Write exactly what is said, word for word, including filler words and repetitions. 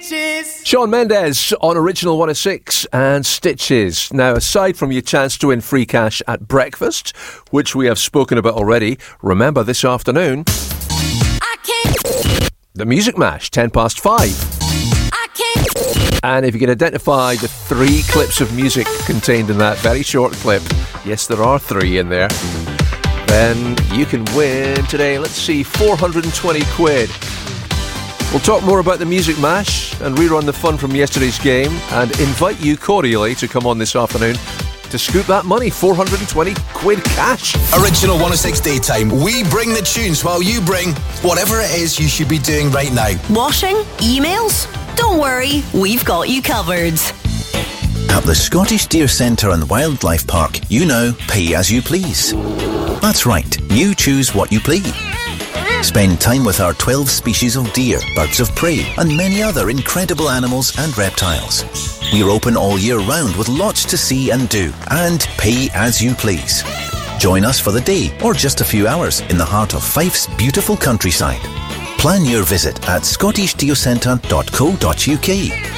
Stitches. Shawn Mendes on Original one oh six and Stitches. Now, aside from your chance to win free cash at breakfast, which we have spoken about already, remember this afternoon, I can't. the Music Mash, ten past five. I can't. And if you can identify the three clips of music contained in that very short clip, yes, there are three in there, then you can win today, let's see, four hundred twenty quid. We'll talk more about the Music Mash and rerun the fun from yesterday's game and invite you cordially to come on this afternoon to scoop that money, four hundred twenty quid cash. Original one oh six Daytime. We bring the tunes while you bring whatever it is you should be doing right now. Washing? Emails? Don't worry, we've got you covered. At the Scottish Deer Centre and Wildlife Park, you know, pay as you please. That's right, you choose what you please. Spend time with our twelve species of deer, birds of prey, and many other incredible animals and reptiles. We're open all year round with lots to see and do, and pay as you please. Join us for the day or just a few hours in the heart of Fife's beautiful countryside. Plan your visit at scottish deer centre dot co dot uk.